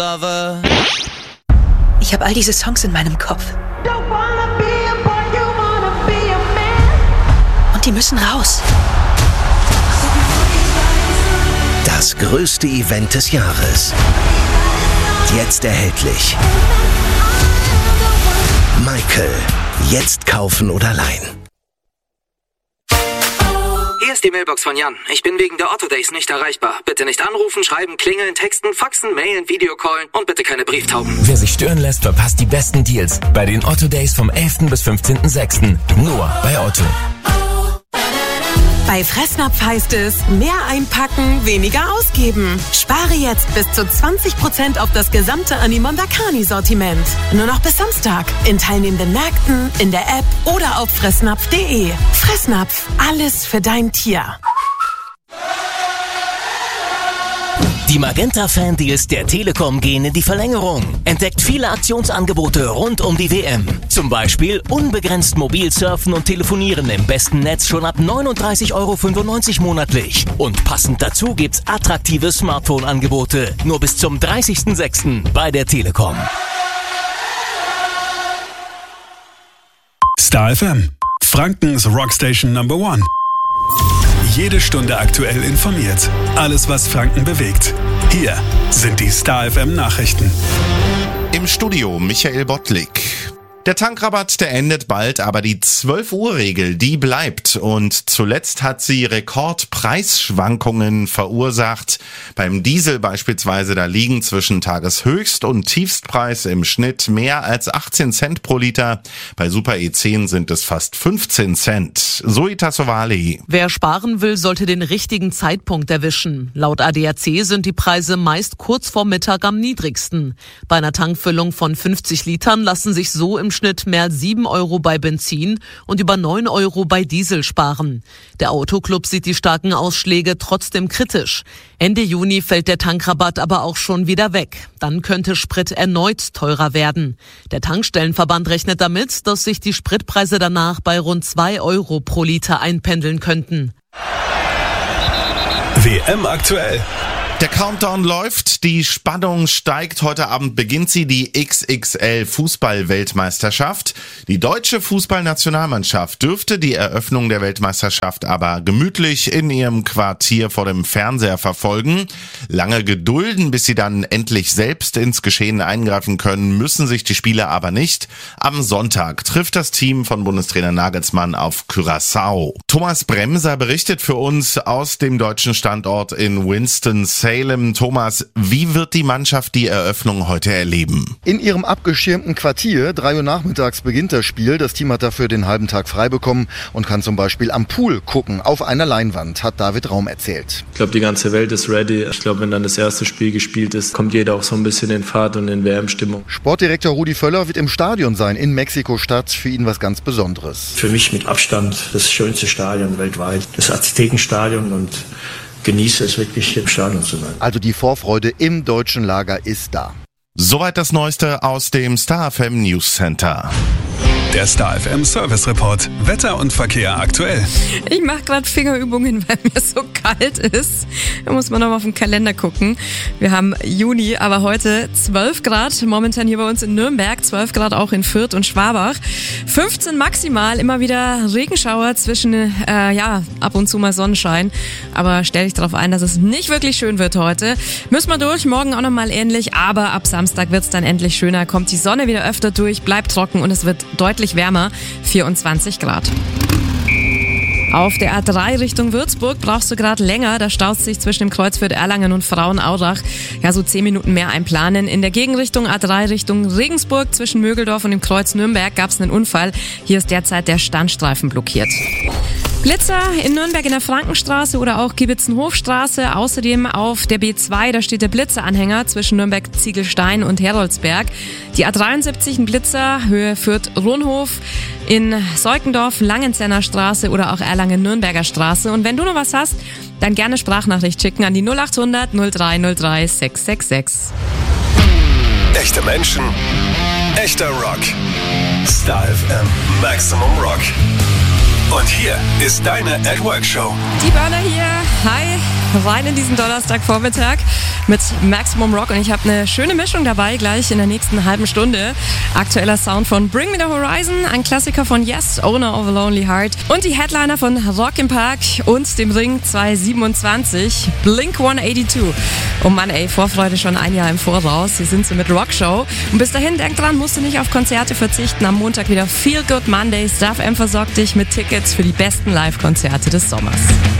Ich habe all diese Songs in meinem Kopf. Und die müssen raus. Das größte Event des Jahres. Jetzt erhältlich. Michael. Jetzt kaufen oder leihen. Hier ist die Mailbox von Jan. Ich bin wegen der Otto Days nicht erreichbar. Bitte nicht anrufen, schreiben, klingeln, texten, faxen, mailen, Videocallen und bitte keine Brieftauben. Wer sich stören lässt, verpasst die besten Deals bei den Otto Days vom 11. bis 15.06. Nur bei Otto. Bei Fressnapf heißt es, mehr einpacken, weniger ausgeben. Spare jetzt bis zu 20% auf das gesamte Animonda Carni-Sortiment. Nur noch bis Samstag. In teilnehmenden Märkten, in der App oder auf fressnapf.de. Fressnapf, alles für dein Tier. Die Magenta-Fan-Deals der Telekom gehen in die Verlängerung. Entdeckt viele Aktionsangebote rund um die WM. Zum Beispiel unbegrenzt mobil surfen und telefonieren im besten Netz schon ab 39,95 € monatlich. Und passend dazu gibt's attraktive Smartphone-Angebote. Nur bis zum 30.06. bei der Telekom. Star FM, Frankens Rockstation Number 1. Jede Stunde aktuell informiert. Alles, was Franken bewegt. Hier sind die Star FM Nachrichten. Im Studio Michael Bottlik. Der Tankrabatt, der endet bald, aber die 12-Uhr-Regel, die bleibt. Und zuletzt hat sie Rekordpreisschwankungen verursacht. Beim Diesel beispielsweise, da liegen zwischen Tageshöchst- und Tiefstpreis im Schnitt mehr als 18 Cent pro Liter. Bei Super E10 sind es fast 15 Cent. Zoe Tassovali. Wer sparen will, sollte den richtigen Zeitpunkt erwischen. Laut ADAC sind die Preise meist kurz vor Mittag am niedrigsten. Bei einer Tankfüllung von 50 Litern lassen sich so im Schnitt mehr als 7 € bei Benzin und über 9 € bei Diesel sparen. Der Autoclub sieht die starken Ausschläge trotzdem kritisch. Ende Juni fällt der Tankrabatt aber auch schon wieder weg. Dann könnte Sprit erneut teurer werden. Der Tankstellenverband rechnet damit, dass sich die Spritpreise danach bei rund 2 € pro Liter einpendeln könnten. WM aktuell. Der Countdown läuft, die Spannung steigt. Heute Abend beginnt sie, die XXL Fußball-Weltmeisterschaft. Die deutsche Fußballnationalmannschaft dürfte die Eröffnung der Weltmeisterschaft aber gemütlich in ihrem Quartier vor dem Fernseher verfolgen. Lange gedulden, bis sie dann endlich selbst ins Geschehen eingreifen können, müssen sich die Spieler aber nicht. Am Sonntag trifft das Team von Bundestrainer Nagelsmann auf Curaçao. Thomas Bremser berichtet für uns aus dem deutschen Standort in Winston-Salem. Thomas, wie wird die Mannschaft die Eröffnung heute erleben? In ihrem abgeschirmten Quartier, 3 Uhr nachmittags beginnt das Spiel. Das Team hat dafür den halben Tag frei bekommen und kann zum Beispiel am Pool gucken, auf einer Leinwand, hat David Raum erzählt. Ich glaube, die ganze Welt ist ready. Ich glaube, wenn dann das erste Spiel gespielt ist, kommt jeder auch so ein bisschen in Fahrt und in WM-Stimmung. Sportdirektor Rudi Völler wird im Stadion sein, in Mexiko-Stadt, für ihn was ganz Besonderes. Für mich mit Abstand das schönste Stadion weltweit, das Aztekenstadion, und genieße es wirklich, im Stadion zu sein. Also die Vorfreude im deutschen Lager ist da. Soweit das Neueste aus dem Star FM News Center. Der Star FM Service Report. Wetter und Verkehr aktuell. Ich mache gerade Fingerübungen, weil mir so kalt ist. Da muss man noch mal auf den Kalender gucken. Wir haben Juni, aber heute 12 Grad. Momentan hier bei uns in Nürnberg. 12 Grad auch in Fürth und Schwabach. 15 maximal. Immer wieder Regenschauer zwischen, ab und zu mal Sonnenschein. Aber stell dich darauf ein, dass es nicht wirklich schön wird heute. Müssen wir durch. Morgen auch nochmal ähnlich. Aber ab Samstag wird's dann endlich schöner. Kommt die Sonne wieder öfter durch, bleibt trocken und es wird deutlich wärmer, 24 Grad. Auf der A3 Richtung Würzburg brauchst du gerade länger. Da staust sich zwischen dem Kreuz für Erlangen und Frauenaurach. Ja, so 10 Minuten mehr einplanen. In der Gegenrichtung A3 Richtung Regensburg zwischen Mögeldorf und dem Kreuz Nürnberg gab es einen Unfall. Hier ist derzeit der Standstreifen blockiert. Blitzer in Nürnberg in der Frankenstraße oder auch Giebitzenhofstraße. Außerdem auf der B2, da steht der Blitzeranhänger zwischen Nürnberg-Ziegelstein und Heroldsberg. Die A73 ein Blitzer, Höhe Fürth-Ronhof. In Seukendorf, Langenzenner Straße oder auch Erlangen-Nürnberger Straße. Und wenn du noch was hast, dann gerne Sprachnachricht schicken an die 0800 0303 666. Echte Menschen, echter Rock. Star FM Maximum Rock. Und hier ist deine At Work Show. Die Burner hier. Hi. rein in diesen Donnerstagvormittag mit Maximum Rock und ich habe eine schöne Mischung dabei gleich in der nächsten halben Stunde. Aktueller Sound von Bring Me The Horizon, ein Klassiker von Yes, Owner of a Lonely Heart und die Headliner von Rock im Park und dem Ring 227, Blink 182. Oh Mann ey, Vorfreude schon ein Jahr im Voraus. Hier sind sie mit Rockshow. Und bis dahin, denk dran, musst du nicht auf Konzerte verzichten. Am Montag wieder Feel Good Monday. Star FM versorgt dich mit Tickets für die besten Live-Konzerte des Sommers.